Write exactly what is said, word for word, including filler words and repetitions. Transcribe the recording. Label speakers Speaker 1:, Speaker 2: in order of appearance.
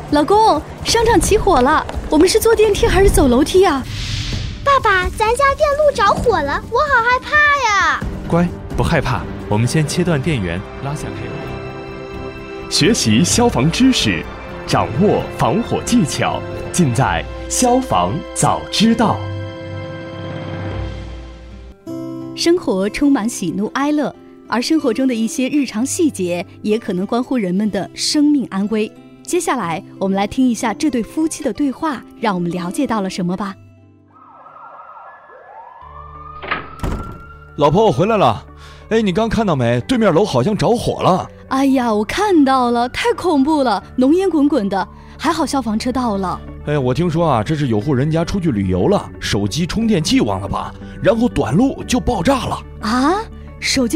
Speaker 1: 老公，商场起火了，我们是坐电梯还是走楼梯啊？
Speaker 2: 爸爸，咱家电路着火了，我好害怕呀！
Speaker 3: 乖，不害怕，我们先切断电源，拉下配合。
Speaker 4: 学习消防知识，掌握防火技巧，尽在消防早知道。
Speaker 1: 生活充满喜怒哀乐，而生活中的一些日常细节也可能关乎人们的生命安危。接下来我们来听一下这对夫妻的对话，让我们了解到了什么吧。
Speaker 5: 老婆，我回来了。哎，你刚看到没？对面楼好像着火了。
Speaker 1: 哎呀，我看到了，太恐怖了，浓烟滚滚的，还好消防车到了。
Speaker 5: 哎，我听说啊，这是有户人家出去旅游了，手机充电器忘了拔，然后短路就爆炸了。
Speaker 1: 啊，手机